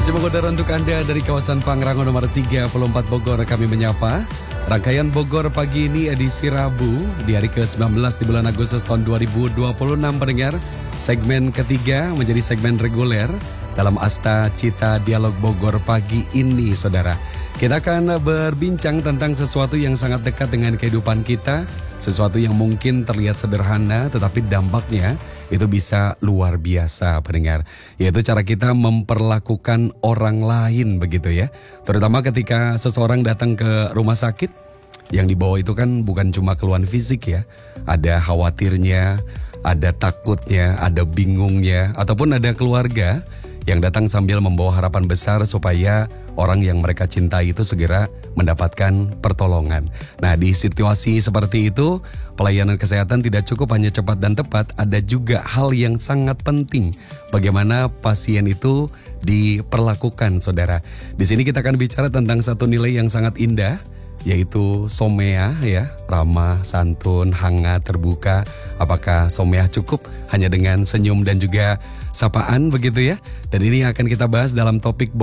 Masih mengudara untuk Anda dari kawasan Pangrango nomor 34 Bogor, kami menyapa. Rangkaian Bogor pagi ini edisi Rabu di hari ke-19 di bulan Agustus tahun 2026 pendengar. Segmen ketiga menjadi segmen reguler dalam Asta Cita Dialog Bogor pagi ini, saudara. Kita akan berbincang tentang sesuatu yang sangat dekat dengan kehidupan kita, sesuatu yang mungkin terlihat sederhana tetapi dampaknya itu bisa luar biasa, pendengar. Yaitu cara kita memperlakukan orang lain, begitu ya. Terutama ketika seseorang datang ke rumah sakit, yang dibawa itu kan bukan cuma keluhan fisik ya. Ada khawatirnya, ada takutnya, ada bingungnya, ataupun ada keluarga yang datang sambil membawa harapan besar supaya orang yang mereka cintai itu segera mendapatkan pertolongan. Nah, di situasi seperti itu, pelayanan kesehatan tidak cukup hanya cepat dan tepat, ada juga hal yang sangat penting. Bagaimana pasien itu diperlakukan, saudara. Di sini kita akan bicara tentang satu nilai yang sangat indah, yaitu somea ya, ramah, santun, hangat, terbuka. Apakah somea cukup hanya dengan senyum dan juga sapaan, begitu ya? Dan ini akan kita bahas dalam topik